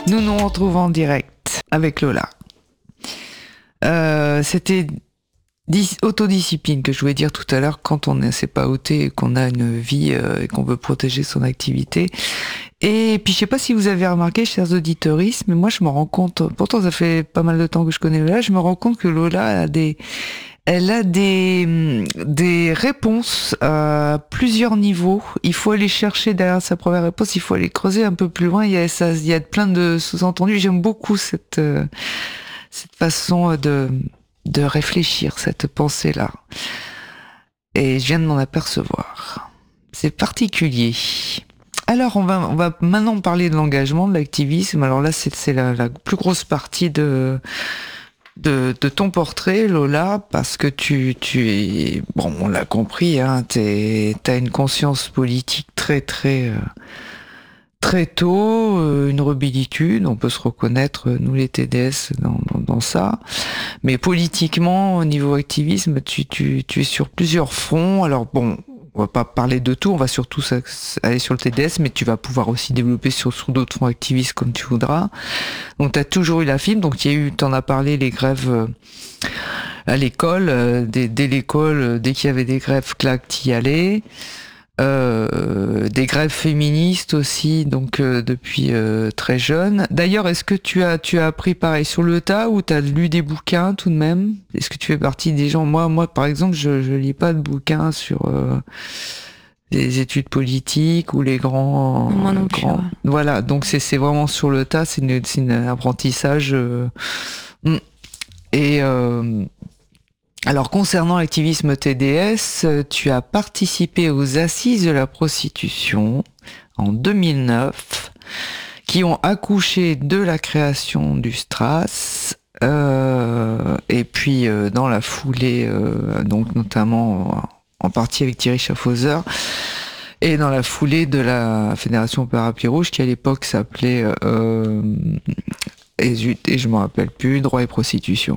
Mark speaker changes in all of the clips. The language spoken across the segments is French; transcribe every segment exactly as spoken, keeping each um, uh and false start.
Speaker 1: Nous nous retrouvons en direct avec Lola. Euh, c'était dis- autodiscipline que je voulais dire tout à l'heure quand on ne s'est pas ôté et qu'on a une vie euh, et qu'on veut protéger son activité. Et puis je sais pas si vous avez remarqué, chers auditeurs, mais moi je me rends compte, pourtant ça fait pas mal de temps que je connais Lola, je me rends compte que Lola a des... Elle a des, des réponses à plusieurs niveaux. Il faut aller chercher derrière sa première réponse, il faut aller creuser un peu plus loin. Il y a, ça, il y a plein de sous-entendus. J'aime beaucoup cette, euh, cette façon de, de réfléchir, cette pensée-là. Et je viens de m'en apercevoir. C'est particulier. Alors, on va, on va maintenant parler de l'engagement, de l'activisme. Alors là, c'est, c'est la, la plus grosse partie de... De, de ton portrait, Lola, parce que tu, tu es, bon, on l'a compris, hein, t'es, t'as une conscience politique très, très, euh, très tôt, euh, une rebellitude, on peut se reconnaître, nous les T D S, dans, dans, dans ça. Mais politiquement, au niveau activisme, tu, tu, tu es sur plusieurs fronts. Alors bon, on va pas parler de tout, on va surtout aller sur le T D S, mais tu vas pouvoir aussi développer sur, sur d'autres fronts activistes comme tu voudras. Donc tu as toujours eu la fibre, donc il y a eu, t'en as parlé, les grèves euh, à l'école, euh, dès, dès l'école, euh, dès qu'il y avait des grèves, clac, t'y allais. Euh, des grèves féministes aussi, donc euh, depuis euh, très jeune. D'ailleurs, est-ce que tu as tu as appris pareil sur le tas ou tu as lu des bouquins tout de même? Est-ce que tu fais partie des gens? Moi, moi, par exemple, je je lis pas de bouquins sur euh, les études politiques ou les grands.
Speaker 2: Moi non plus.
Speaker 1: Grands...
Speaker 2: Ouais.
Speaker 1: Voilà, donc c'est c'est vraiment sur le tas, c'est une, c'est un apprentissage. Euh... Et euh... Alors, concernant l'activisme T D S, tu as participé aux assises de la prostitution en deux mille neuf, qui ont accouché de la création du Stras, euh, et puis euh, dans la foulée, euh, donc notamment en partie avec Thierry Schaffhauser, et dans la foulée de la Fédération Parapluie Rouge, qui à l'époque s'appelait... Euh, Et zut, et je me rappelle plus, droit et prostitution.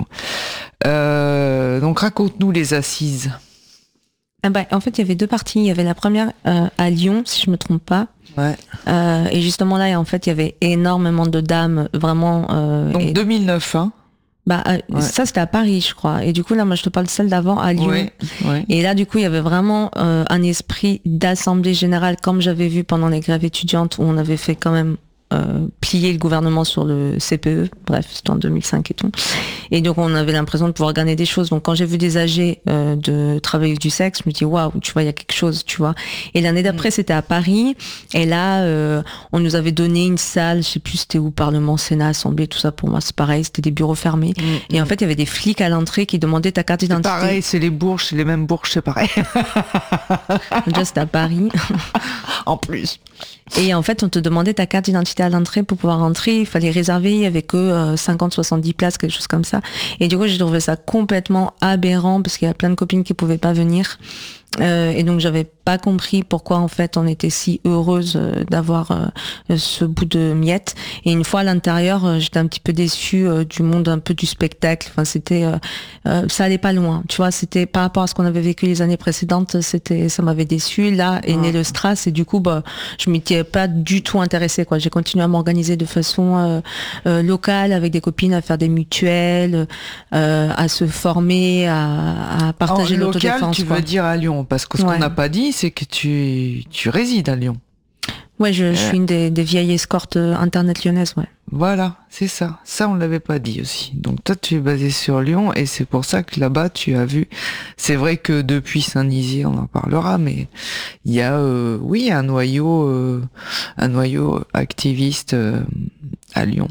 Speaker 1: Euh, donc raconte-nous les assises.
Speaker 2: Ah bah, en fait, il y avait deux parties. Il y avait la première euh, à Lyon, si je me trompe pas.
Speaker 1: Ouais.
Speaker 2: Euh, et justement là, en fait, il y avait énormément de dames, vraiment. Euh,
Speaker 1: donc
Speaker 2: et...
Speaker 1: deux mille neuf, hein.
Speaker 2: Bah euh,
Speaker 1: ouais.
Speaker 2: Ça c'était à Paris, je crois. Et du coup là, moi je te parle de celle d'avant à Lyon.
Speaker 1: Ouais, ouais.
Speaker 2: Et là, du coup, il y avait vraiment euh, un esprit d'assemblée générale, comme j'avais vu pendant les grèves étudiantes, où on avait fait quand même. Euh, plier le gouvernement sur le C P E, bref, c'était en deux mille cinq et tout. Et donc on avait l'impression de pouvoir gagner des choses. Donc quand j'ai vu des âgés euh, de travailler du sexe, je me dis waouh, tu vois, il y a quelque chose, tu vois. Et l'année d'après, mmh. c'était à Paris. Et là, euh, on nous avait donné une salle, je sais plus c'était où, Parlement, Sénat, Assemblée, tout ça. Pour moi, c'est pareil, c'était des bureaux fermés. Mmh. Et en fait, il y avait des flics à l'entrée qui demandaient ta carte d'identité.
Speaker 1: C'est pareil, c'est les bourges, c'est les mêmes bourges, c'est pareil.
Speaker 2: Déjà, c'était à Paris.
Speaker 1: En plus.
Speaker 2: Et en fait, on te demandait ta carte d'identité à l'entrée pour pouvoir rentrer. Il fallait réserver, il y avait que euh, cinquante soixante-dix places, quelque chose comme ça. Et du coup, j'ai trouvé ça complètement aberrant parce qu'il y a plein de copines qui pouvaient pas venir. Euh, et donc j'avais pas compris pourquoi en fait on était si heureuse euh, d'avoir euh, ce bout de miettes. Et une fois à l'intérieur, euh, j'étais un petit peu déçue euh, du monde un peu du spectacle. Enfin c'était, euh, euh, ça allait pas loin. Tu vois, c'était par rapport à ce qu'on avait vécu les années précédentes, c'était, ça m'avait déçue. Là est né le Stras et du coup bah je m'y étais pas du tout intéressée quoi. J'ai continué à m'organiser de façon euh, euh, locale avec des copines, à faire des mutuelles, euh, à se former, à, à partager
Speaker 1: en
Speaker 2: l'autodéfense.
Speaker 1: Local, tu
Speaker 2: quoi.
Speaker 1: veux dire à Lyon? Parce que ce
Speaker 2: ouais.
Speaker 1: qu'on n'a pas dit, c'est que tu, tu résides à Lyon.
Speaker 2: Ouais, je, je suis une des, des vieilles escortes internet lyonnaises, ouais.
Speaker 1: Voilà, c'est ça. Ça, on l'avait pas dit aussi. Donc toi, tu es basé sur Lyon et c'est pour ça que là-bas, tu as vu. C'est vrai que depuis Saint-Nizier, on en parlera, mais il y a, euh, oui, un noyau, euh, un noyau activiste euh, à Lyon.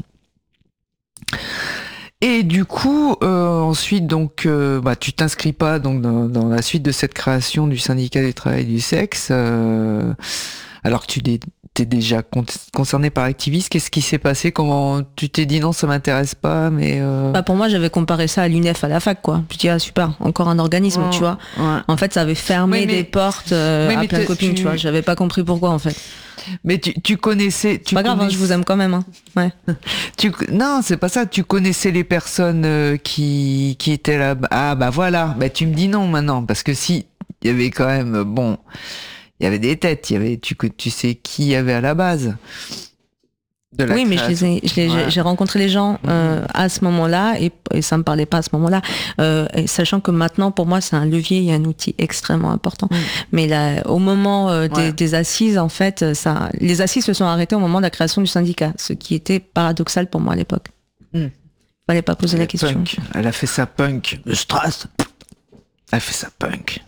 Speaker 1: Et du coup, euh, ensuite, donc, euh, bah, tu t'inscris pas donc dans, dans la suite de cette création du syndicat du travail du sexe, euh, alors que tu t'es déjà con- concerné par activiste. Qu'est-ce qui s'est passé? Comment tu t'es dit non, ça m'intéresse pas, mais euh...
Speaker 2: bah pour moi, j'avais comparé ça à l'U N E F à la fac, quoi. Je dis ah super, encore un organisme,
Speaker 1: oh,
Speaker 2: tu vois.
Speaker 1: Ouais.
Speaker 2: En fait, ça avait fermé oui, mais... des portes euh, oui, à plein de copines, tu... tu vois. J'avais pas compris pourquoi en fait.
Speaker 1: Mais tu, tu connaissais. Tu
Speaker 2: pas grave,
Speaker 1: connaiss...
Speaker 2: hein, je vous aime quand même. Hein. Ouais.
Speaker 1: tu, non, c'est pas ça. Tu connaissais les personnes euh, qui, qui étaient là. Ah bah voilà. Bah tu me dis non maintenant, parce que si il y avait quand même bon, il y avait des têtes. Il y avait tu tu sais qui y avait à la base. de la
Speaker 2: Oui, mais je
Speaker 1: création.
Speaker 2: les ai, je les-
Speaker 1: Ouais.
Speaker 2: j'ai rencontré les gens euh, à ce moment-là et, et ça me parlait pas à ce moment-là, euh, et sachant que maintenant pour moi c'est un levier et un outil extrêmement important.
Speaker 1: Mm.
Speaker 2: Mais là, au moment euh, des,
Speaker 1: Ouais.
Speaker 2: des assises, en fait, ça, les assises se sont arrêtées au moment de la création du syndicat, ce qui était paradoxal pour moi à l'époque.
Speaker 1: Mm.
Speaker 2: Fallait pas poser
Speaker 1: Elle
Speaker 2: la
Speaker 1: est
Speaker 2: question.
Speaker 1: punk. Elle a fait sa punk. Le Strass. Elle a fait sa punk.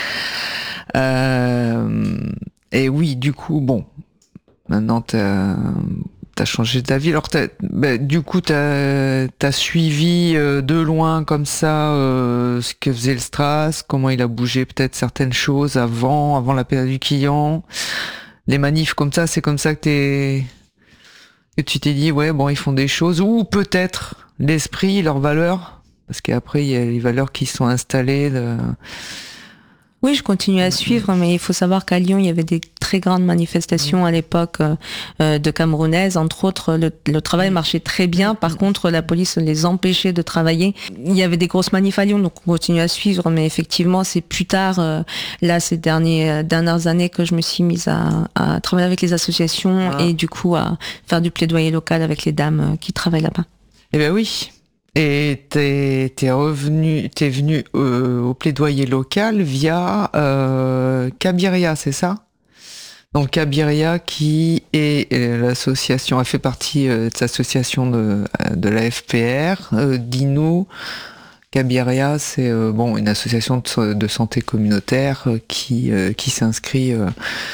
Speaker 1: Euh, et oui, du coup, bon, maintenant t'as as changé d'avis. Alors, t'as- bah, du coup, t'as as suivi euh, de loin comme ça euh, ce que faisait le Strass, comment il a bougé peut-être certaines choses avant, avant la période du client. Les manifs comme ça, c'est comme ça que t'es que tu t'es dit, ouais, bon, ils font des choses, ou peut-être l'esprit, leurs valeurs, parce qu'après, il y a les valeurs qui sont installées. De...
Speaker 2: Oui, je continue à suivre, mais il faut savoir qu'à Lyon, il y avait des très grandes manifestations à l'époque euh, de Camerounaises. Entre autres, le, le travail marchait très bien. Par contre, la police les empêchait de travailler. Il y avait des grosses manifs à Lyon, donc on continue à suivre. Mais effectivement, c'est plus tard, euh, là, ces derniers, euh, dernières années, que je me suis mise à, à travailler avec les associations
Speaker 1: Ah.
Speaker 2: et du coup à faire du plaidoyer local avec les dames euh, qui travaillent là-bas.
Speaker 1: Eh ben oui. Et t'es t'es revenu, t'es venu euh, au plaidoyer local via euh, Cabiria, c'est ça? Donc Cabiria qui est euh, l'association, elle fait partie euh, de cette association de, de la F P R. Euh, Dis-nous, Cabiria, c'est euh, bon une association de, de santé communautaire euh, qui euh, qui s'inscrit euh,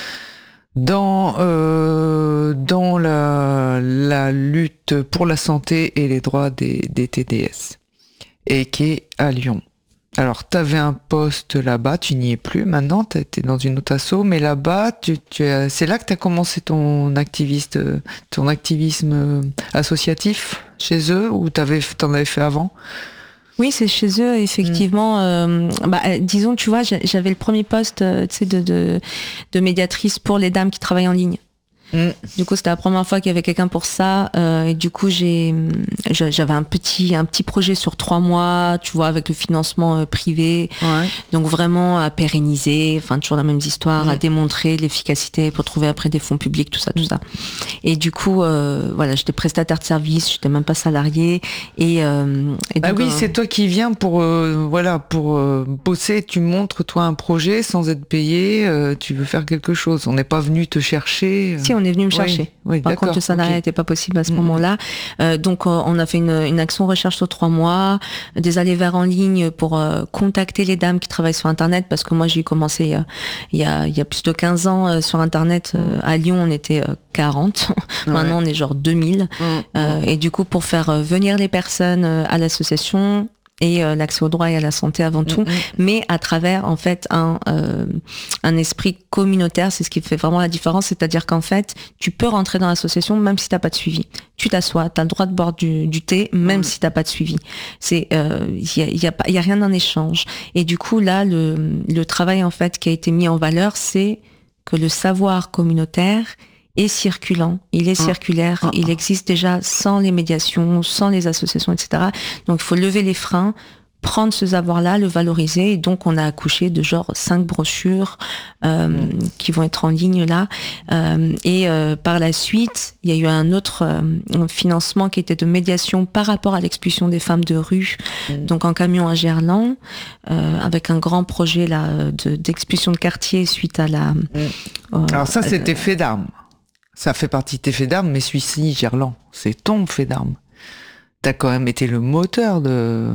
Speaker 1: dans euh, dans la, la lutte pour la santé et les droits des, des T D S et qui est à Lyon. Alors t'avais un poste là-bas, tu n'y es plus maintenant, t'as été dans une autre asso, mais là-bas, tu, tu as, c'est là que t'as commencé ton activiste, ton activisme associatif chez eux, ou t'avais, t'en avais fait avant?
Speaker 2: Oui, c'est chez eux, effectivement. Euh, bah, euh, disons, tu vois, j'a- j'avais le premier poste, euh, tu sais, de, de, de médiatrice pour les dames qui travaillent en ligne.
Speaker 1: Mm.
Speaker 2: Du coup, c'était la première fois qu'il y avait quelqu'un pour ça. Euh, et du coup, j'ai, j'a- j'avais un petit, un petit projet sur trois mois, tu vois, avec le financement euh, privé.
Speaker 1: Ouais.
Speaker 2: Donc vraiment à pérenniser, enfin toujours la même histoire,
Speaker 1: Mm.
Speaker 2: à démontrer l'efficacité pour trouver après des fonds publics, tout ça, tout ça. Et du coup, euh, voilà, j'étais prestataire de service, j'étais même pas salariée. Et, euh, et
Speaker 1: Ah
Speaker 2: donc,
Speaker 1: oui,
Speaker 2: euh,
Speaker 1: c'est toi qui viens pour euh, voilà pour euh, bosser. Tu montres toi un projet sans être payé. Euh, tu veux faire quelque chose. On n'est pas venu te chercher.
Speaker 2: Si, on est venu me
Speaker 1: Oui,
Speaker 2: chercher.
Speaker 1: oui,
Speaker 2: Par
Speaker 1: d'accord,
Speaker 2: contre, le salariat
Speaker 1: ok.
Speaker 2: n'était pas possible à ce
Speaker 1: Mm,
Speaker 2: moment-là. Euh, donc, euh, on a fait une, une action recherche sur trois mois, des allées vers en ligne pour euh, contacter les dames qui travaillent sur Internet, parce que moi, j'ai commencé euh, il y a il y a plus de quinze ans euh, sur Internet. Euh, à Lyon, on était euh, quarante.
Speaker 1: Ouais.
Speaker 2: Maintenant, on est genre deux mille.
Speaker 1: Mm,
Speaker 2: Euh, et du coup, pour faire euh, venir les personnes euh, à l'association et euh, l'accès au droit et à la santé avant tout,
Speaker 1: mm, mm.
Speaker 2: mais à travers en fait un euh, un esprit communautaire, c'est ce qui fait vraiment la différence, c'est-à-dire qu'en fait, tu peux rentrer dans l'association même si t'as pas de suivi. Tu t'assois, t'as le droit de boire du, du thé même
Speaker 1: Mm.
Speaker 2: si t'as pas de suivi. C'est euh, il y a, y a pas y a rien en échange. Et du coup là, le le travail en fait qui a été mis en valeur, c'est que le savoir communautaire est circulant, il est
Speaker 1: Ah.
Speaker 2: circulaire,
Speaker 1: Ah.
Speaker 2: il existe déjà sans les médiations, sans les associations, et cetera. Donc il faut lever les freins, prendre ce savoir-là, le valoriser, et donc on a accouché de genre cinq brochures euh,
Speaker 1: Mm.
Speaker 2: qui vont être en ligne là. Euh, et euh, par la suite, il y a eu un autre euh, financement qui était de médiation par rapport à l'expulsion des femmes de rue,
Speaker 1: Mm.
Speaker 2: donc en camion à Gerland, euh, avec un grand projet là de, d'expulsion de quartier suite à la. euh,
Speaker 1: Alors ça,
Speaker 2: euh,
Speaker 1: c'est tes faits d'armes. Ça fait partie de tes faits d'armes, mais celui-ci, Gerland, c'est ton fait d'armes. T'as quand même été le moteur de,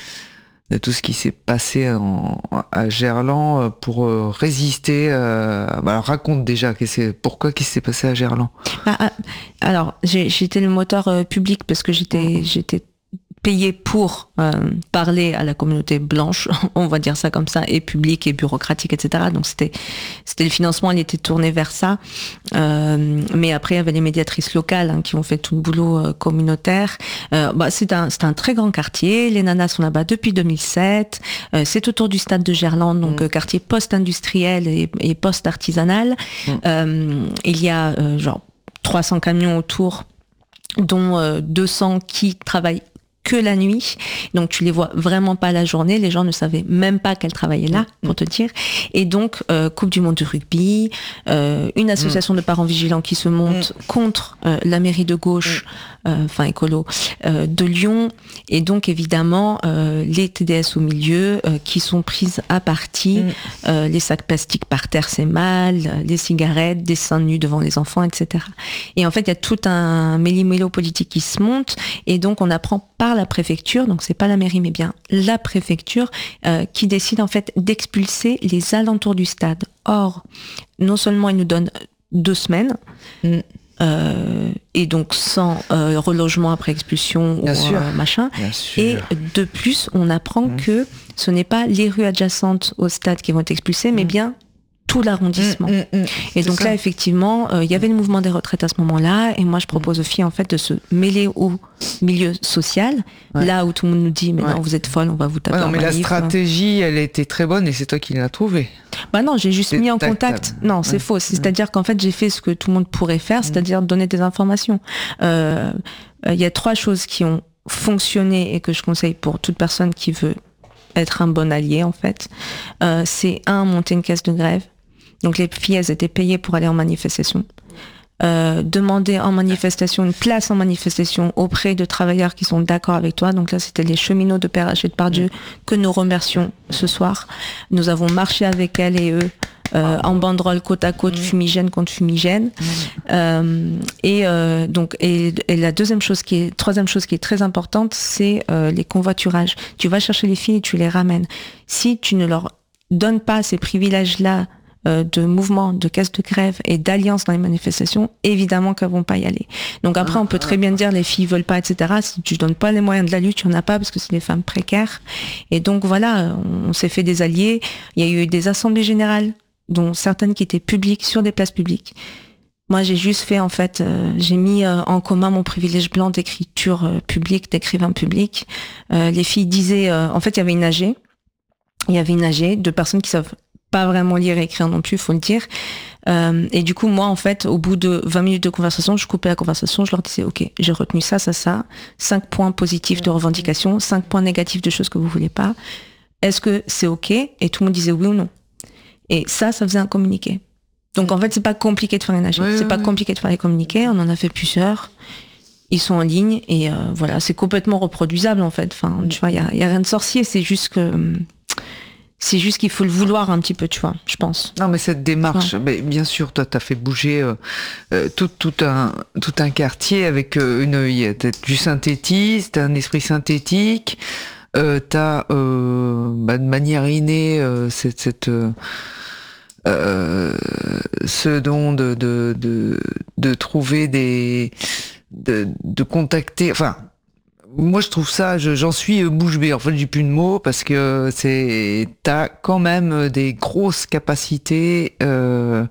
Speaker 1: de tout ce qui s'est passé en, à Gerland pour euh, résister. Euh, bah alors raconte déjà qu'est-ce que- pourquoi qu'est-ce qui s'est passé à Gerland.
Speaker 2: Ah, ah, alors, j'ai j'ai été le moteur euh, public parce que j'étais j'étais payée pour euh, parler à la communauté blanche, on va dire ça comme ça, et publique et bureaucratique, et cetera. Donc c'était c'était le financement, il était tourné vers ça. Euh, mais après, il y avait les médiatrices locales hein, qui ont fait tout le boulot euh, communautaire. Euh, bah, c'est un c'est un très grand quartier. Les nanas sont là-bas depuis deux mille sept. Euh, c'est autour du stade de Gerland, donc
Speaker 1: Mm.
Speaker 2: euh, quartier post-industriel et, et post-artisanal.
Speaker 1: Mm.
Speaker 2: Euh, il y a euh, genre trois cents camions autour, dont euh, deux cents qui travaillent que la nuit, donc tu les vois vraiment pas la journée, les gens ne savaient même pas qu'elle travaillait là, pour mmh. te dire. Et donc, euh, Coupe du monde de rugby, euh, une association mmh. de parents vigilants qui se monte mmh. contre euh, la mairie de gauche, enfin mmh. euh, écolo, euh, de Lyon, et donc évidemment euh, les T D S au milieu euh, qui sont prises à partie, mmh. euh, les sacs plastiques par terre c'est mal, les cigarettes, des seins nus devant les enfants, et cetera. Et en fait, il y a tout un méli-mélo politique qui se monte, et donc on apprend par la préfecture, donc c'est pas la mairie mais bien la préfecture, euh, qui décide en fait d'expulser les alentours du stade. Or, non seulement ils nous donnent deux semaines, mm. euh, et donc sans euh, relogement après expulsion
Speaker 1: bien
Speaker 2: ou
Speaker 1: sûr.
Speaker 2: Euh, machin,
Speaker 1: bien sûr.
Speaker 2: Et de plus, on apprend mm. que ce n'est pas les rues adjacentes au stade qui vont être expulsées, mm. mais bien tout l'arrondissement. Mmh, mmh, mmh. Et donc ça. Là, effectivement, il euh, y avait le mouvement des retraites à ce moment-là, et moi, je propose aux filles, en fait, de se mêler au milieu social, ouais. là où tout le monde nous dit, mais ouais. non, vous êtes folle, on va vous taper.
Speaker 1: Ouais, non, mais la
Speaker 2: manif,
Speaker 1: stratégie, hein. Elle était très bonne, et c'est toi qui l'as trouvée.
Speaker 2: Bah non, j'ai juste c'est mis en contact. Non, c'est ouais. faux. C'est-à-dire ouais. qu'en fait, j'ai fait ce que tout le monde pourrait faire, c'est-à-dire donner des informations. Il euh, euh, y a trois choses qui ont fonctionné et que je conseille pour toute personne qui veut être un bon allié, en fait. Euh, c'est un, monter une caisse de grève. Donc les filles, elles étaient payées pour aller en manifestation. Euh, demander en manifestation, une place en manifestation auprès de travailleurs qui sont d'accord avec toi. Donc là, c'était les cheminots de Père Lachaise de Pardieu que nous remercions ce soir. Nous avons marché avec elles et eux euh, en banderole côte à côte, fumigène contre fumigène. Euh, et euh, donc, et, et la deuxième chose qui est, troisième chose qui est très importante, c'est euh, les convoiturages. Tu vas chercher les filles et tu les ramènes. Si tu ne leur donnes pas ces privilèges-là de mouvements, de caisse de grève et d'alliances dans les manifestations, évidemment qu'elles vont pas y aller. Donc après, on peut très bien dire les filles veulent pas, et cetera. Si tu donnes pas les moyens de la lutte, tu en as pas parce que c'est des femmes précaires. Et donc voilà, on s'est fait des alliés. Il y a eu des assemblées générales, dont certaines qui étaient publiques, sur des places publiques. Moi, j'ai juste fait, en fait, euh, j'ai mis euh, en commun mon privilège blanc d'écriture euh, publique, d'écrivain public. Euh, les filles disaient, euh, en fait, il y avait une A G, il y avait une A G de personnes qui savent pas vraiment lire et écrire non plus, faut le dire. Euh, et du coup, moi, en fait, au bout de vingt minutes de conversation, je coupais la conversation, je leur disais, ok, j'ai retenu ça, ça, ça, cinq points positifs de revendication, cinq points négatifs de choses que vous voulez pas. Est-ce que c'est ok? Et tout le monde disait oui ou non. Et ça, ça faisait un communiqué. Donc, en fait, c'est pas compliqué de faire une A G. Oui, c'est oui, pas oui. compliqué de faire les communiqués. On en a fait plusieurs. Ils sont en ligne et euh, voilà, c'est complètement reproduisable, en fait. Enfin, tu vois, il y a, y a rien de sorcier. C'est juste que C'est juste qu'il faut le vouloir un petit peu, tu vois, je pense.
Speaker 1: Non, mais cette démarche, ouais. mais bien sûr, toi, t'as fait bouger euh, euh, tout, tout, un, tout un quartier avec euh, une, y a du synthétisme, t'as un esprit synthétique, euh, t'as euh, bah, de manière innée euh, cette, cette euh, euh, ce don de, de, de, de trouver des, de, de contacter, enfin. Moi, je trouve ça, je, j'en suis bouche bée. En fait, j'ai plus de mots parce que c'est, t'as quand même des grosses capacités. Euh,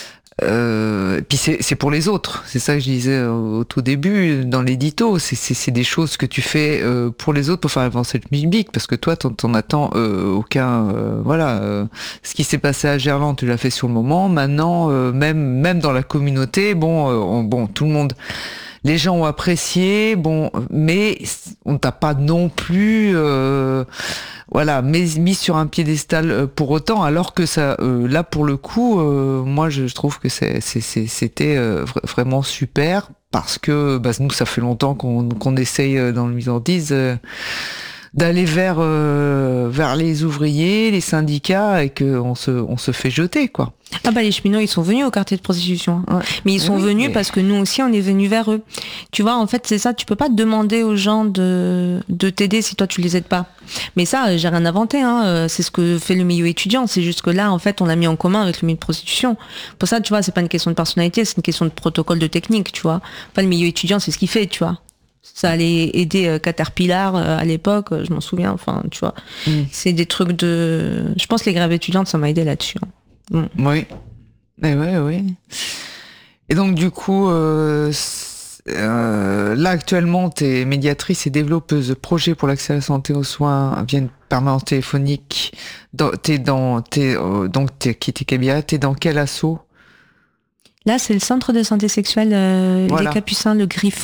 Speaker 1: euh, puis c'est, c'est pour les autres. C'est ça que je disais au, au tout début dans l'édito. C'est, c'est, c'est des choses que tu fais euh, pour les autres pour faire avancer le public. Parce que toi, t'en, t'en attends euh, aucun. Euh, voilà. Euh, ce qui s'est passé à Gerland, tu l'as fait sur le moment. Maintenant, euh, même, même dans la communauté, bon, euh, on, bon, tout le monde. Les gens ont apprécié, bon, mais on t'a pas non plus, euh, voilà, mis, mis sur un piédestal pour autant, alors que ça, euh, là pour le coup, euh, moi je, je trouve que c'est, c'est, c'est, c'était euh, vraiment super parce que bah, nous ça fait longtemps qu'on, qu'on essaye dans le Misandise euh, d'aller vers euh, vers les ouvriers, les syndicats et que on se on se fait jeter quoi.
Speaker 2: Ah bah les cheminots ils sont venus au quartier de prostitution, ouais. mais ils sont oui, venus mais... parce que nous aussi on est venus vers eux. Tu vois en fait c'est ça, tu peux pas demander aux gens de de t'aider si toi tu les aides pas. Mais ça j'ai rien inventé, hein. C'est ce que fait le milieu étudiant, c'est juste que là en fait on l'a mis en commun avec le milieu de prostitution. Pour ça tu vois c'est pas une question de personnalité, c'est une question de protocole de technique, tu vois. Enfin le milieu étudiant c'est ce qu'il fait, tu vois. Ça allait aider euh, Caterpillar euh, à l'époque, je m'en souviens, enfin, tu vois. Mm. C'est des trucs de... Je pense que les grèves étudiantes, ça m'a aidé là-dessus. Mm.
Speaker 1: Oui. Mais oui, oui. Et donc, du coup, euh, euh, là, actuellement, t'es médiatrice et développeuse de projets pour l'accès à la santé aux soins via une permanence téléphonique. Dans, t'es dans... T'es, euh, donc, t'es quitté Kabia, t'es dans quel asso?
Speaker 2: Là, c'est le centre de santé sexuelle, euh,
Speaker 1: voilà.
Speaker 2: les Capucins, le Griffon.
Speaker 1: Ouais.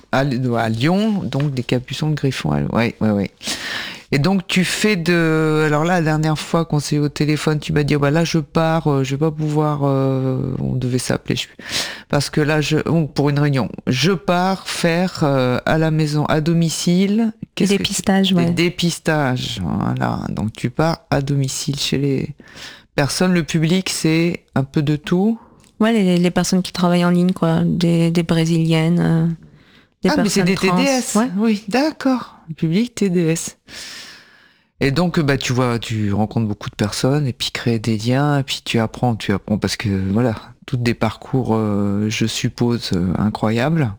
Speaker 1: à, à Lyon, donc des Capuçons de Griffon. À... Ouais, ouais, ouais. Et donc tu fais de... Alors là, la dernière fois qu'on s'est au téléphone, tu m'as dit, oh bah là je pars, euh, je vais pas pouvoir... Euh... On devait s'appeler, je... parce que là, je... oh, pour une réunion, je pars faire euh, à la maison, à domicile...
Speaker 2: Des dépistages,
Speaker 1: tu...
Speaker 2: ouais.
Speaker 1: Des dépistages, voilà. Donc tu pars à domicile chez les personnes. Le public, c'est un peu de tout.
Speaker 2: Ouais, les, les personnes qui travaillent en ligne, quoi. Des, des brésiliennes, euh, des
Speaker 1: ah,
Speaker 2: personnes
Speaker 1: mais c'est des
Speaker 2: trans.
Speaker 1: T D S.
Speaker 2: Ouais.
Speaker 1: Oui, d'accord. Le public T D S. Et donc, bah, tu vois, tu rencontres beaucoup de personnes et puis créer des liens et puis tu apprends, tu apprends parce que voilà, toutes des parcours, euh, je suppose, euh, incroyables.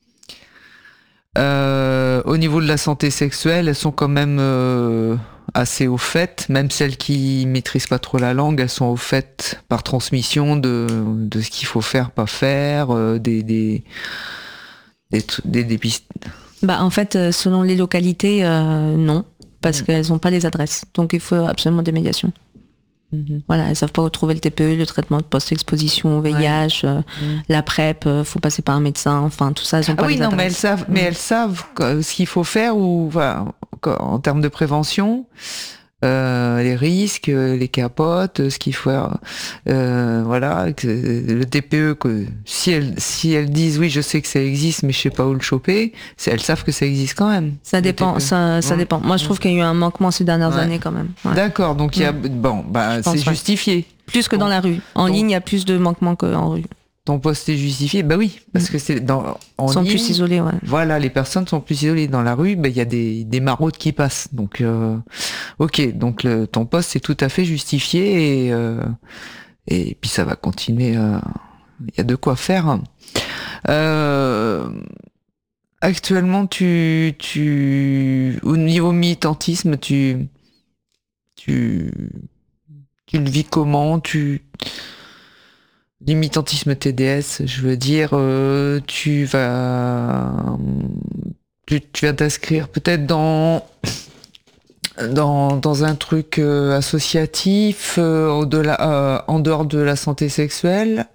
Speaker 1: Euh, au niveau de la santé sexuelle, elles sont quand même euh, assez au fait, même celles qui maîtrisent pas trop la langue, elles sont au fait par transmission de, de ce qu'il faut faire, pas faire, euh, des des des, des, des pistes.
Speaker 2: Bah, en fait, euh, selon les localités, euh, non. Parce mmh. qu'elles n'ont pas les adresses. Donc il faut absolument des médiations. Mmh. Voilà, elles savent pas où trouver le T P E, le traitement de post-exposition au V I H, ouais. euh, mmh. la PrEP, euh, faut passer par un médecin, enfin tout ça, elles ont ah pas
Speaker 1: oui,
Speaker 2: les
Speaker 1: non,
Speaker 2: adresses.
Speaker 1: mais elles savent, mmh. mais elles savent ce qu'il faut faire ou voilà, en termes de prévention. Euh, les risques, les capotes, ce qu'il faut, euh, voilà, le T P E, que si elles, si elles disent oui, je sais que ça existe, mais je sais pas où le choper, elles savent que ça existe quand même.
Speaker 2: Ça dépend, ça, ça mmh. dépend. Moi, je trouve qu'il y a eu un manquement ces dernières ouais. années quand même. Ouais.
Speaker 1: D'accord, donc il y a, mmh. bon, bah, c'est pense, justifié.
Speaker 2: Ouais. Plus que
Speaker 1: bon.
Speaker 2: dans la rue. En donc, ligne, il y a plus de manquements qu'en rue.
Speaker 1: Ton poste est justifié, bah oui, parce mmh. que c'est dans en
Speaker 2: Ils sont
Speaker 1: ligne,
Speaker 2: plus isolés, ouais.
Speaker 1: Voilà, les personnes sont plus isolées. Dans la rue, bah il y a des des maraudes qui passent. Donc euh, ok, donc le, ton poste est tout à fait justifié et euh, et puis ça va continuer. Il euh, y a de quoi faire. Euh, actuellement, tu tu au niveau militantisme, tu tu tu le vis comment? Tu L'imitantisme T D S, je veux dire, euh, tu vas, tu, tu vas t'inscrire peut-être dans, dans dans un truc euh, associatif, euh, au-delà, euh, en dehors de la santé sexuelle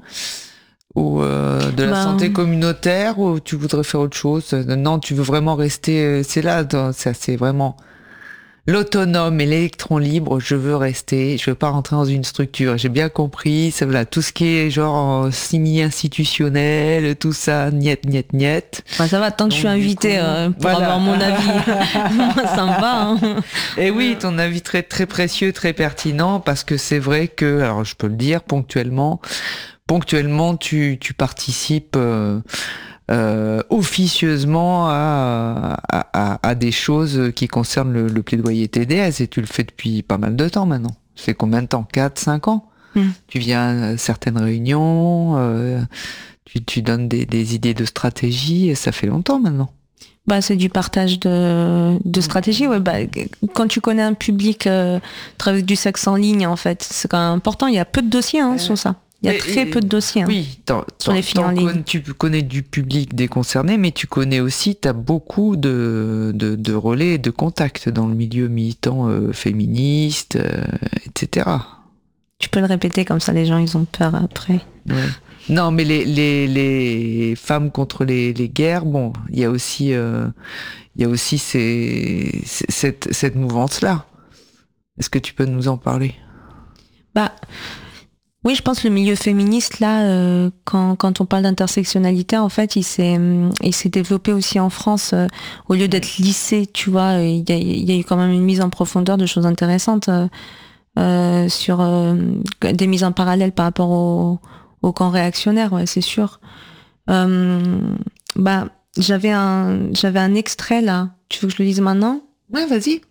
Speaker 1: ou euh, de la ben... santé communautaire, ou tu voudrais faire autre chose? Non, tu veux vraiment rester. C'est là, ça, c'est vraiment. L'autonome et l'électron libre, je veux rester, je veux pas rentrer dans une structure. J'ai bien compris, ça voilà, tout ce qui est genre semi-institutionnel, tout ça, niet, niet, niet.
Speaker 2: Bah ça va, tant que Donc, je suis invitée euh, pour voilà. avoir mon avis, moi ça me va. Hein.
Speaker 1: Et oui, ton avis très très précieux, très pertinent, parce que c'est vrai que, alors je peux le dire ponctuellement, ponctuellement tu tu participes. Euh, Euh, officieusement à, à, à, à des choses qui concernent le, le plaidoyer T D S, et tu le fais depuis pas mal de temps maintenant. Ça fait combien de temps? quatre, cinq ans mmh. Tu viens à certaines réunions, euh, tu, tu donnes des, des idées de stratégie, et ça fait longtemps maintenant.
Speaker 2: Bah, c'est du partage de, de stratégie. Ouais. Bah, quand tu connais un public euh, travaille du sexe en ligne, en fait, c'est quand même important. Il y a peu de dossiers hein, euh... sur ça. Il y a et, très et, peu de dossiers.
Speaker 1: Oui,
Speaker 2: hein, sur les filles en ligne.
Speaker 1: Tu connais du public déconcerné, mais tu connais aussi, tu as beaucoup de, de, de relais et de contacts dans le milieu militant euh, féministe, euh, et cetera.
Speaker 2: Tu peux le répéter comme ça, les gens ils ont peur après.
Speaker 1: Ouais. Non, mais les, les, les femmes contre les, les guerres, bon, il y a aussi, euh, il y a aussi ces, cette, cette mouvance-là. Est-ce que tu peux nous en parler?
Speaker 2: Bah. Oui, je pense que le milieu féministe, là, euh, quand, quand on parle d'intersectionnalité, en fait, il s'est, il s'est développé aussi en France. Euh, au lieu d'être lissé, tu vois, il y a, il y a eu quand même une mise en profondeur de choses intéressantes euh, euh, sur euh, des mises en parallèle par rapport au, au camp réactionnaire, ouais, c'est sûr. Euh, bah, j'avais un, j'avais un extrait, là. Tu veux que je le lise maintenant?
Speaker 1: Ouais, vas-y.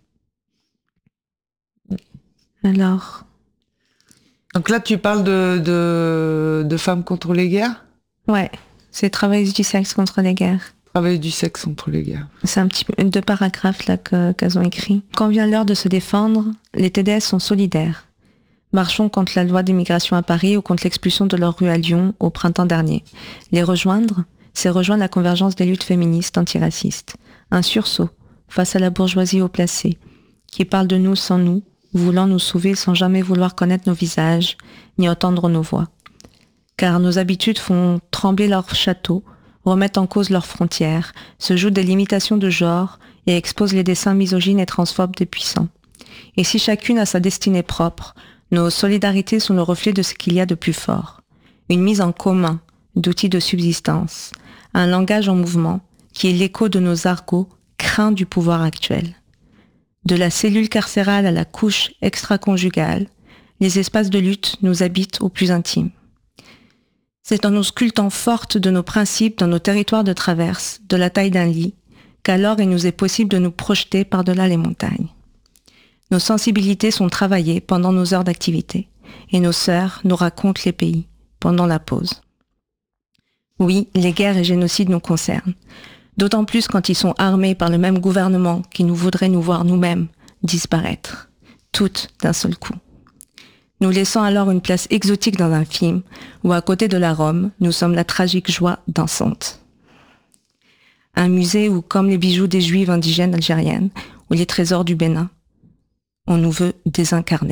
Speaker 2: Alors...
Speaker 1: Donc là, tu parles de, de, de femmes contre les guerres?
Speaker 2: Ouais, c'est Travailleuses du sexe contre les guerres.
Speaker 1: Travailleuses du sexe contre les guerres.
Speaker 2: C'est un petit peu deux paragraphes là que, qu'elles ont écrits. Quand vient l'heure de se défendre, les T D S sont solidaires. Marchons contre la loi d'immigration à Paris ou contre l'expulsion de leur rue à Lyon au printemps dernier. Les rejoindre, c'est rejoindre la convergence des luttes féministes antiracistes. Un sursaut face à la bourgeoisie haut placée, qui parle de nous sans nous, voulant nous sauver sans jamais vouloir connaître nos visages, ni entendre nos voix. Car nos habitudes font trembler leurs châteaux, remettent en cause leurs frontières, se jouent des limitations de genre et exposent les desseins misogynes et transphobes des puissants. Et si chacune a sa destinée propre, nos solidarités sont le reflet de ce qu'il y a de plus fort. Une mise en commun d'outils de subsistance, un langage en mouvement qui est l'écho de nos argots craints du pouvoir actuel. De la cellule carcérale à la couche extra-conjugale, les espaces de lutte nous habitent au plus intime. C'est en nous sculptant fortes de nos principes dans nos territoires de traverse, de la taille d'un lit, qu'alors il nous est possible de nous projeter par-delà les montagnes. Nos sensibilités sont travaillées pendant nos heures d'activité, et nos sœurs nous racontent les pays pendant la pause. Oui, les guerres et génocides nous concernent, d'autant plus quand ils sont armés par le même gouvernement qui nous voudrait nous voir nous-mêmes disparaître, toutes d'un seul coup. Nous laissons alors une place exotique dans un film, où à côté de la Rome, nous sommes la tragique joie dansante. Un musée où, comme les bijoux des juives indigènes algériennes, ou les trésors du Bénin, on nous veut désincarner.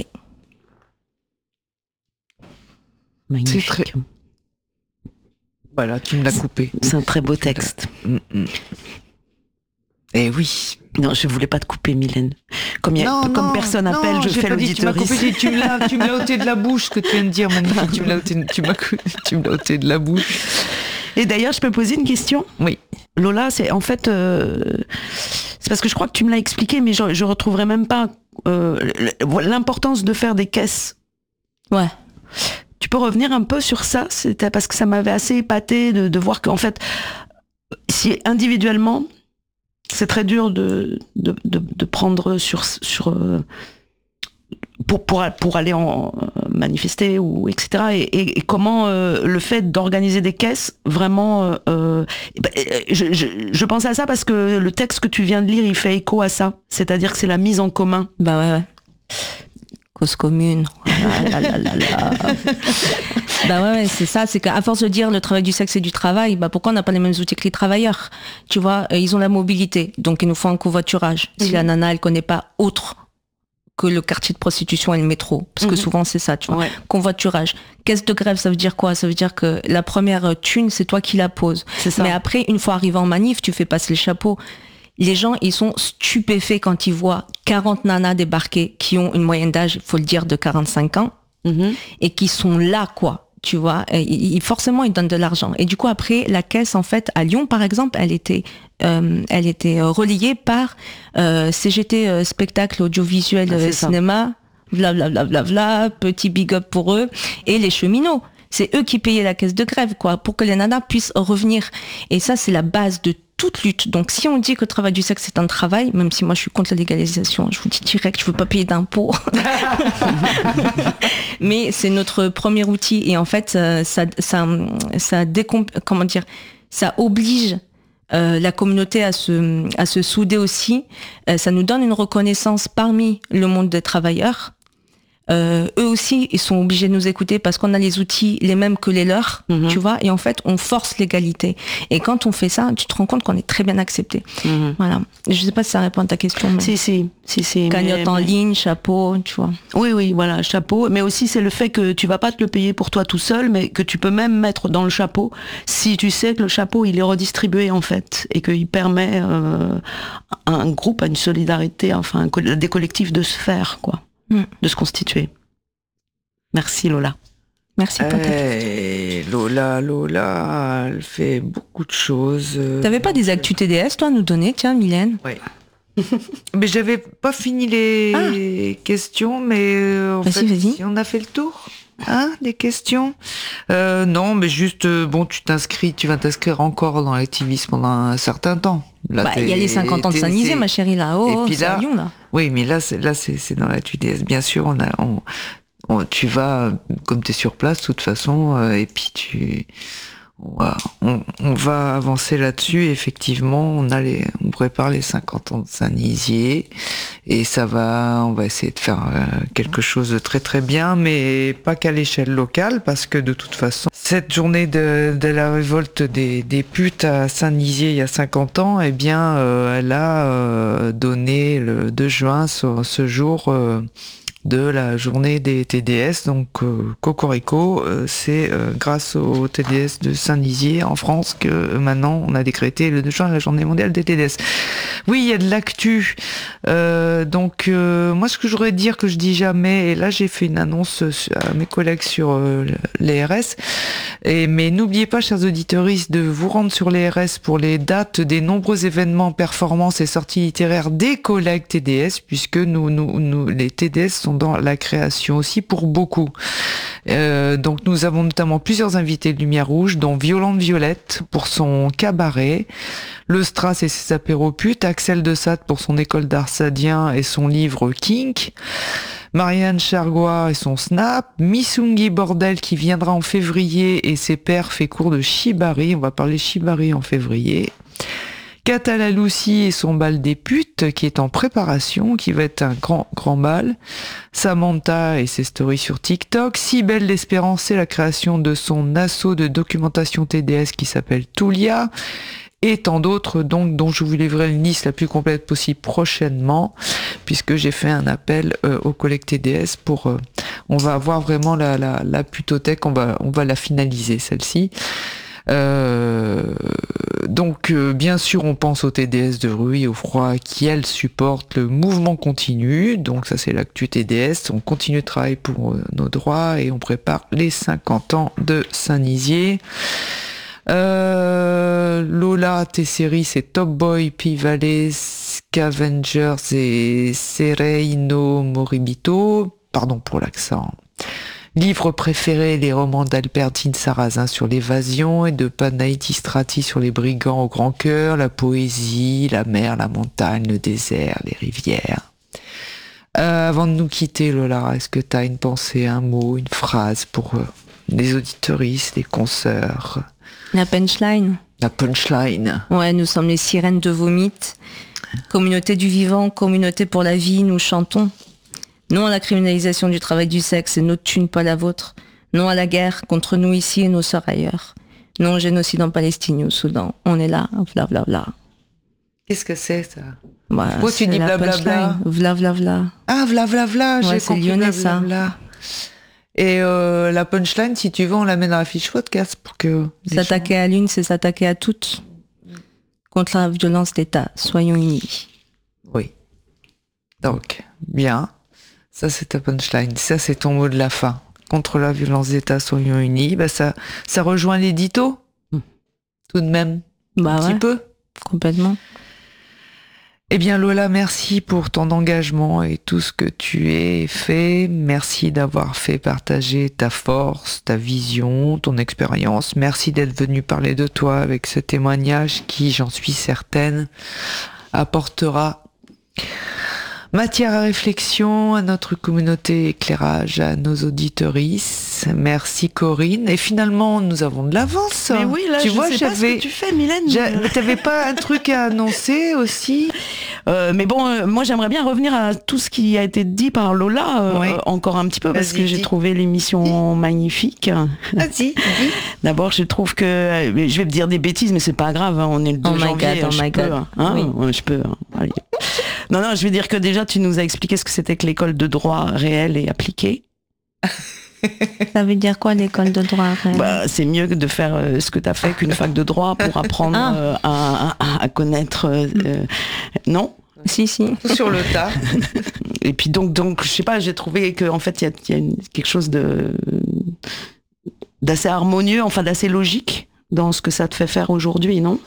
Speaker 3: Magnifique.
Speaker 1: C'est très... Voilà, tu me l'as coupé.
Speaker 3: C'est un très beau texte.
Speaker 1: Eh oui.
Speaker 3: Non, je voulais pas te couper, Mylène. Comme, y a,
Speaker 1: non,
Speaker 3: comme
Speaker 1: non,
Speaker 3: personne
Speaker 1: non,
Speaker 3: appelle, je fais l'auditorice.
Speaker 1: Tu me l'as tu me l'as ôté de la bouche, ce que tu viens de dire, magnifique. Tu me l'as ôté, tu m'as, tu me l'as ôté de la bouche.
Speaker 3: Et d'ailleurs, je peux poser une question ?
Speaker 1: Oui.
Speaker 3: Lola, c'est en fait... Euh, c'est parce que je crois que tu me l'as expliqué, mais je, je retrouverai même pas euh, l'importance de faire des caisses.
Speaker 2: Ouais.
Speaker 3: Tu peux revenir un peu sur ça ? C'était parce que ça m'avait assez épaté de, de voir qu'en fait, si individuellement, c'est très dur de, de, de, de prendre sur... sur euh, Pour, pour, pour aller en manifester ou et cetera et, et, et comment euh, le fait d'organiser des caisses vraiment euh, je, je, je pense à ça parce que le texte que tu viens de lire il fait écho à ça, c'est-à-dire que c'est la mise en commun.
Speaker 2: Bah ouais, ouais. Cause commune. Ah là là là là. Bah ouais, ouais, c'est ça, c'est qu'à force de dire le travail du sexe et du travail, bah pourquoi on n'a pas les mêmes outils que les travailleurs ? Tu vois, ils ont la mobilité, donc il nous faut un covoiturage. Si mmh. la nana elle connaît pas autre que le quartier de prostitution et le métro, parce que mmh. souvent c'est ça, tu vois. Ouais. Convoiturage. Caisse de grève, ça veut dire quoi ? Ça veut dire que la première thune, c'est toi qui la poses. C'est ça. Mais après, une fois arrivé en manif, tu fais passer le chapeau. Les gens, ils sont stupéfaits quand ils voient quarante nanas débarquer qui ont une moyenne d'âge, il faut le dire, de quarante-cinq ans, mmh. et qui sont là, quoi. Tu vois, et forcément ils donnent de l'argent. Et du coup après la caisse en fait à Lyon par exemple, elle était, euh, elle était reliée par euh, C G T euh, spectacle audiovisuel ah, cinéma, vla vla vla vla vla, petit big up pour eux et les cheminots. C'est eux qui payaient la caisse de grève quoi, pour que les nanas puissent revenir. Et ça c'est la base de toute lutte. Donc si on dit que le travail du sexe c'est un travail, même si moi je suis contre la légalisation, je vous dis direct, je veux pas payer d'impôts. Mais c'est notre premier outil et en fait ça ça ça, ça décomp... comment dire, ça oblige euh, la communauté à se à se souder aussi. Euh, ça nous donne une reconnaissance parmi le monde des travailleurs. Euh, eux aussi, ils sont obligés de nous écouter parce qu'on a les outils les mêmes que les leurs, mmh. tu vois, et en fait, on force l'égalité. Et quand on fait ça, tu te rends compte qu'on est très bien accepté. Mmh. Voilà. Je sais pas si ça répond à ta question. Mais...
Speaker 3: Si, si, si, si.
Speaker 2: Cagnotte mais, en mais... ligne, chapeau, tu vois.
Speaker 3: Oui, oui, voilà, chapeau. Mais aussi, c'est le fait que tu vas pas te le payer pour toi tout seul, mais que tu peux même mettre dans le chapeau si tu sais que le chapeau, il est redistribué, en fait, et qu'il permet euh, à un groupe, à une solidarité, enfin, des collectifs de se faire, quoi. Mmh. De se constituer. Merci Lola.
Speaker 2: Merci pour
Speaker 1: hey, ta Lola, Lola, elle fait beaucoup de choses.
Speaker 2: T'avais pas des actus T D S toi à nous donner, tiens Mylène ?
Speaker 1: Oui. Mais j'avais pas fini les ah. questions, mais euh, en
Speaker 2: vas-y,
Speaker 1: fait,
Speaker 2: vas-y.
Speaker 1: Si on a fait le tour. Hein, des questions euh, Non, mais juste, euh, bon, tu t'inscris, tu vas t'inscrire encore dans l'activisme pendant un certain temps.
Speaker 2: Il bah, y a les cinquante ans de Saint-Nizé, ma chérie, là. Oh,
Speaker 1: et puis là,
Speaker 2: Lyon, là.
Speaker 1: Oui, mais là, c'est, là, c'est, c'est dans la T D S. Bien sûr, on a, on, on, tu vas, comme tu es sur place, de toute façon, euh, et puis tu... On va, on, on va avancer là-dessus. Effectivement, on a les, on prépare les cinquante ans de Saint-Nizier et ça va, on va essayer de faire euh, quelque chose de très très bien, mais pas qu'à l'échelle locale, parce que de toute façon, cette journée de, de la révolte des, des putes à Saint-Nizier il y a cinquante ans, eh bien, euh, elle a euh, donné le deux juin ce, ce jour euh, de la journée des T D S. Donc euh, Cocorico, euh, c'est euh, grâce au T D S de Saint-Nizier en France que euh, maintenant on a décrété le deux juin la journée mondiale des T D S. Oui, il y a de l'actu. Euh, donc euh, moi ce que j'aurais à dire que je dis jamais, et là j'ai fait une annonce à mes collègues sur euh, les R S, et, mais n'oubliez pas, chers auditeurs, de vous rendre sur les R S pour les dates des nombreux événements, performances et sorties littéraires des collègues T D S, puisque nous, nous, nous, les T D S sont dans la création aussi pour beaucoup. Euh, donc nous avons notamment plusieurs invités de Lumière Rouge, dont Violente Violette pour son cabaret, Le Strass et ses apéros putes, Axel de Sade pour son école d'art sadien et son livre Kink, Marianne Chargois et son Snap, Missungi Bordel qui viendra en février et ses pairs fait cours de Shibari, on va parler Shibari en février, Catala Lucy et son bal des putes qui est en préparation, qui va être un grand grand bal, Samantha et ses stories sur TikTok, Cybelle d'Espérance et la création de son assaut de documentation T D S qui s'appelle Toulia, et tant d'autres donc dont je vous livrerai une liste la plus complète possible prochainement, puisque j'ai fait un appel euh, au collègue T D S pour euh, on va avoir vraiment la, la, la putothèque, on va, on va la finaliser celle-ci. Euh, donc euh, bien sûr on pense au T D S de Ruy au Froid qui elle supporte le mouvement continu, donc ça c'est l'actu T D S, on continue de travailler pour euh, nos droits et on prépare les cinquante ans de Saint-Nizier. Euh, Lola, tes séries, c'est Top Boy, P-Valley, Scavengers et Sereino Moribito. Pardon pour l'accent. Livre préféré, les romans d'Albertine Sarrazin sur l'évasion et de Panaïti Strati sur les brigands au grand cœur, la poésie, la mer, la montagne, le désert, les rivières. Euh, avant de nous quitter, Lola, est-ce que tu as une pensée, un mot, une phrase pour euh, les auditeuristes, les consoeurs?
Speaker 2: La punchline.
Speaker 1: La punchline.
Speaker 2: Ouais, nous sommes les sirènes de Vomit. Communauté du vivant, communauté pour la vie, nous chantons. Non à la criminalisation du travail du sexe et notre thune, pas la vôtre. Non à la guerre contre nous ici et nos sœurs ailleurs. Non au génocide en Palestine ou au Soudan. On est là, vla vla vla.
Speaker 1: Qu'est-ce que c'est ça?
Speaker 2: Bah,
Speaker 1: Pourquoi tu dis blablabla?
Speaker 2: Vla vla vla.
Speaker 1: Ah, vla vla vla, j'ai
Speaker 2: ouais, c'est
Speaker 1: compris
Speaker 2: lyonnais,
Speaker 1: bla, bla, bla.
Speaker 2: ça.
Speaker 1: Et euh, la punchline, si tu veux, on la met dans la fiche podcast pour que...
Speaker 2: S'attaquer gens... à l'une, c'est s'attaquer à toutes. Contre la violence d'État, soyons unis.
Speaker 1: Oui. Donc, bien. Ça, c'est ta punchline. Ça, c'est ton mot de la fin. Contre la violence d'État, soyons unis. Bah, ça, ça rejoint l'édito, mmh. tout de même.
Speaker 2: Bah
Speaker 1: un
Speaker 2: ouais,
Speaker 1: petit peu.
Speaker 2: Complètement.
Speaker 1: Eh bien Lola, merci pour ton engagement et tout ce que tu as fait. Merci d'avoir fait partager ta force, ta vision, ton expérience. Merci d'être venu parler de toi avec ce témoignage qui, j'en suis certaine, apportera matière à réflexion à notre communauté éclairage, à nos auditorices. Merci Corinne. Et finalement, nous avons de l'avance.
Speaker 3: Mais oui, là,
Speaker 1: tu
Speaker 3: je
Speaker 1: vois,
Speaker 3: sais
Speaker 1: j'avais,
Speaker 3: pas ce que tu fais, Mylène.
Speaker 1: Mais t'avais pas un truc à annoncer aussi?
Speaker 3: Euh, mais bon, euh, moi j'aimerais bien revenir à tout ce qui a été dit par Lola euh,
Speaker 1: oui.
Speaker 3: encore un petit peu parce
Speaker 1: Vas-y,
Speaker 3: que j'ai
Speaker 1: dis.
Speaker 3: trouvé l'émission magnifique.
Speaker 1: Vas-y, dis.
Speaker 3: D'abord, je trouve que euh, je vais te dire des bêtises, mais c'est pas grave. Hein, on est le deux
Speaker 2: oh
Speaker 3: janvier.
Speaker 2: God, oh
Speaker 3: je
Speaker 2: my
Speaker 3: peux,
Speaker 2: God.
Speaker 3: hein,
Speaker 2: Oui.
Speaker 3: ouais, je peux. Hein, allez. Non, non, je vais dire que déjà tu nous as expliqué ce que c'était que l'école de droit réel et appliqué.
Speaker 2: Ça veut dire quoi l'école de droit réel?
Speaker 3: Bah, c'est mieux que de faire euh, ce que tu as fait qu'une fac de droit pour apprendre
Speaker 2: ah.
Speaker 3: euh, à, à, à connaître. Euh, euh, non.
Speaker 2: Si, si.
Speaker 1: Sur le tas.
Speaker 3: Et puis donc, donc, je sais pas, j'ai trouvé qu'en fait, il y a, y a une, quelque chose de d'assez harmonieux, enfin d'assez logique dans ce que ça te fait faire aujourd'hui, non?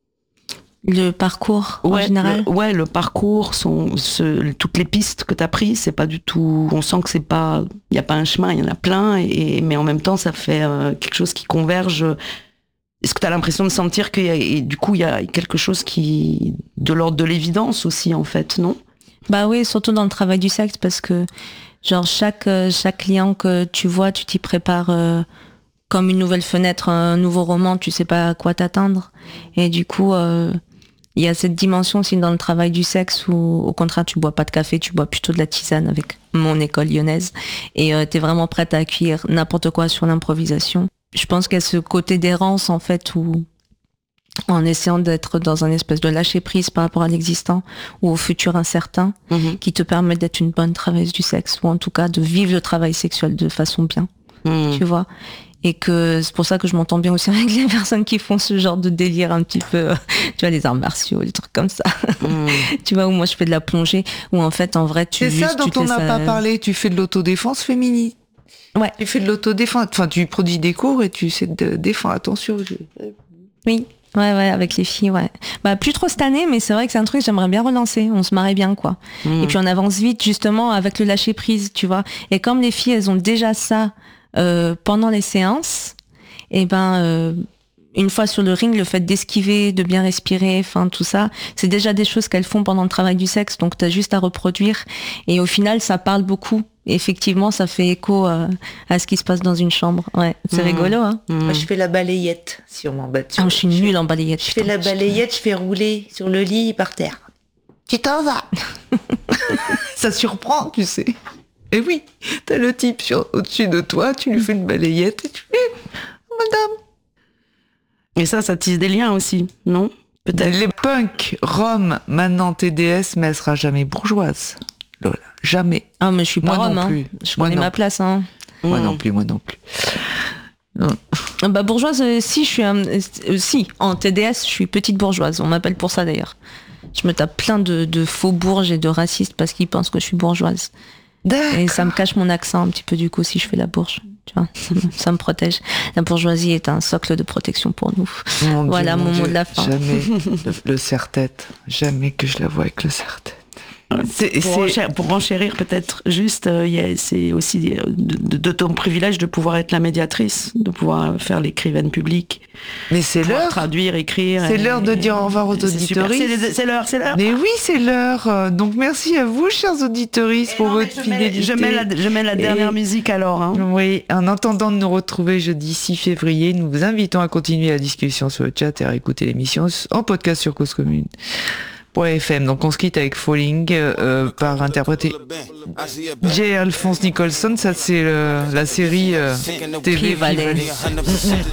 Speaker 2: Le parcours
Speaker 3: ouais,
Speaker 2: en général.
Speaker 3: Le, ouais, le parcours, son, ce, toutes les pistes que tu as prises, c'est pas du tout. On sent que c'est pas, il y a pas un chemin, il y en a plein, et, mais en même temps, ça fait euh, quelque chose qui converge. Est-ce que tu as l'impression de sentir que et du coup, il y a quelque chose qui de l'ordre de l'évidence aussi, en fait, non?
Speaker 2: Bah oui, surtout dans le travail du sexe, parce que genre chaque chaque client que tu vois, tu t'y prépares euh, comme une nouvelle fenêtre, un nouveau roman, tu sais pas à quoi t'attendre, et du coup. Euh, Il y a cette dimension aussi dans le travail du sexe où, au contraire, tu bois pas de café, tu bois plutôt de la tisane avec mon école lyonnaise. Et euh, t'es vraiment prête à accueillir n'importe quoi sur l'improvisation. Je pense qu'il y a ce côté d'errance, en fait, où en essayant d'être dans un espèce de lâcher prise par rapport à l'existant ou au futur incertain,
Speaker 3: Mhm.
Speaker 2: qui te permet d'être une bonne travailleuse du sexe, ou en tout cas de vivre le travail sexuel de façon bien,
Speaker 3: Mhm.
Speaker 2: tu vois. Et que c'est pour ça que je m'entends bien aussi avec les personnes qui font ce genre de délire un petit peu, euh, tu vois, les arts martiaux, les trucs comme ça.
Speaker 3: Mhm.
Speaker 2: Tu vois, où moi je fais de la plongée, où en fait, en vrai, tu
Speaker 1: C'est ça
Speaker 2: juste,
Speaker 1: dont
Speaker 2: tu te
Speaker 1: on
Speaker 2: laisses,
Speaker 1: n'a pas
Speaker 2: euh,
Speaker 1: parlé. Tu fais de l'autodéfense féminine.
Speaker 2: Ouais.
Speaker 1: Tu fais de l'autodéfense. Enfin, tu produis des cours et tu sais de défendre. Attention. Je...
Speaker 2: Oui. Ouais, ouais, avec les filles, ouais. Bah, plus trop cette année, mais c'est vrai que c'est un truc que j'aimerais bien relancer. On se marrait bien, quoi.
Speaker 3: Mhm.
Speaker 2: Et puis on avance vite, justement, avec le lâcher prise, tu vois. Et comme les filles, elles ont déjà ça euh, pendant les séances, et ben, euh, une fois sur le ring, le fait d'esquiver, de bien respirer, enfin tout ça, c'est déjà des choses qu'elles font pendant le travail du sexe. Donc t'as juste à reproduire. Et au final, ça parle beaucoup. Et effectivement, ça fait écho euh, à ce qui se passe dans une chambre. Ouais, c'est
Speaker 3: Mhm.
Speaker 2: rigolo, hein.
Speaker 3: Mhm.
Speaker 1: Moi, je fais la balayette si on m'embête.
Speaker 2: Ah, je suis nulle en balayette.
Speaker 1: Je fais la balayette, je fais rouler sur le lit par terre. Tu t'en vas. Ça surprend, tu sais. Et oui, t'as le type sur, au-dessus de toi, tu lui fais une balayette et tu fais « Madame ».
Speaker 3: Et ça, ça tisse des liens aussi, non? Peut-être.
Speaker 1: Les punks, Rome, maintenant T D S, mais elle sera jamais bourgeoise. Lola, jamais.
Speaker 2: Ah, mais je suis pas
Speaker 1: Moi
Speaker 2: Rome,
Speaker 1: non
Speaker 2: hein.
Speaker 1: plus.
Speaker 2: Je
Speaker 1: Moi
Speaker 2: connais
Speaker 1: non
Speaker 2: ma
Speaker 1: plus.
Speaker 2: place, hein.
Speaker 1: Moi
Speaker 3: Mhm.
Speaker 1: non plus, moi non plus.
Speaker 2: Ah bah bourgeoise, euh, si je suis un, euh, si en T D S, je suis petite bourgeoise. On m'appelle pour ça d'ailleurs. Je me tape plein de, de faux bourges et de racistes parce qu'ils pensent que je suis bourgeoise. Et ça me cache mon accent un petit peu du coup si je fais la bourge. Tu vois, ça me, ça me protège. La bourgeoisie est un socle de protection pour nous.
Speaker 1: Mon Dieu,
Speaker 2: Voilà mon mot
Speaker 1: Dieu,
Speaker 2: de la fin.
Speaker 1: Jamais le, le serre-tête. Jamais que je la vois avec le serre-tête. C'est,
Speaker 3: Pour,
Speaker 1: c'est-
Speaker 3: renchérir, pour renchérir peut-être juste, euh, il y a- c'est aussi euh, de, de- de ton privilège de pouvoir être la médiatrice, de pouvoir faire l'écrivaine publique,
Speaker 1: Mais c'est
Speaker 3: pouvoir
Speaker 1: l'heure.
Speaker 3: traduire, écrire.
Speaker 1: C'est
Speaker 3: et-
Speaker 1: l'heure de dire au revoir aux
Speaker 3: c'est super.
Speaker 1: auditeuristes.
Speaker 3: C'est les- C'est l'heure, c'est l'heure.
Speaker 1: Mais oui, c'est l'heure. Euh, Donc merci à vous, chers auditeuristes, pour
Speaker 3: Non, mais
Speaker 1: votre
Speaker 3: je mets-
Speaker 1: fidélité.
Speaker 3: Je mets la, je mets la
Speaker 1: Et-
Speaker 3: dernière musique alors. Hein.
Speaker 1: Oui, en attendant de nous retrouver jeudi six février, nous vous invitons à continuer la discussion sur le chat et à écouter l'émission en podcast sur cause commune point f m. Donc on se quitte avec Falling euh, par interprété J. Alphonse Nicholson. Ça c'est euh, la série euh, T V
Speaker 2: Prix Valais.
Speaker 1: Prix Valais.